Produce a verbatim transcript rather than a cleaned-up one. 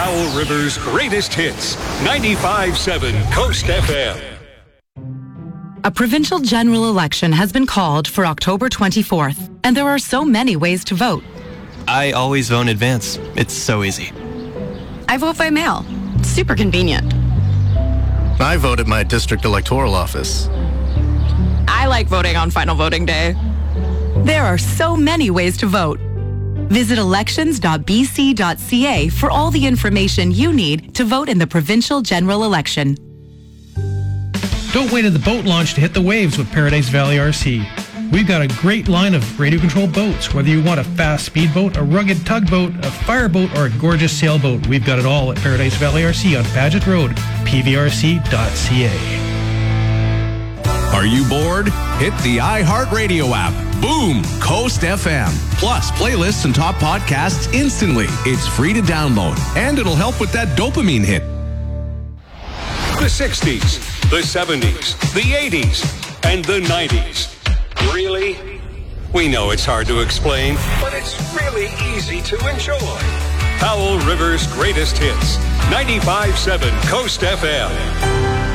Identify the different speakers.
Speaker 1: Powell River's greatest hits. ninety-five point seven Coast F M.
Speaker 2: A provincial general election has been called for October twenty-fourth, and there are so many ways to vote.
Speaker 3: I always vote in advance. It's so easy.
Speaker 4: I vote by mail. Super convenient.
Speaker 5: I vote at my district electoral office.
Speaker 4: I like voting on final voting day.
Speaker 2: There are so many ways to vote. Visit elections dot b c dot c a for all the information you need to vote in the provincial general election.
Speaker 6: Don't wait at the boat launch to hit the waves with Paradise Valley R C. We've got a great line of radio-controlled boats. Whether you want a fast speedboat, a rugged tugboat, a fireboat, or a gorgeous sailboat, we've got it all at Paradise Valley R C on Paget Road, p v r c dot c a.
Speaker 7: Are you bored? Hit the iHeartRadio app. Boom! Coast F M. Plus, playlists and top podcasts instantly. It's free to download, and it'll help with that dopamine hit.
Speaker 1: The sixties, the seventies, the eighties, and the nineties. Really? We know it's hard to explain, but it's really easy to enjoy. Powell River's greatest hits. ninety-five point seven Coast F M.